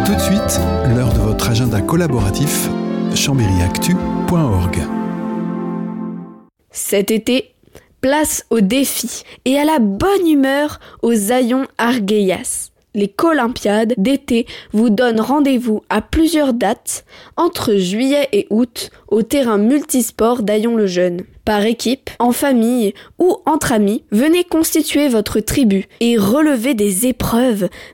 Tout de suite, l'heure de votre agenda collaboratif chambéryactu.org. Cet été, place aux défis et à la bonne humeur aux haillons Arguellas. Les Colympiades d'été vous donnent rendez-vous à plusieurs dates entre juillet et août au terrain multisport d'Aillon-le-Jeune. Par équipe, en famille ou entre amis, venez constituer votre tribu et relever des épreuves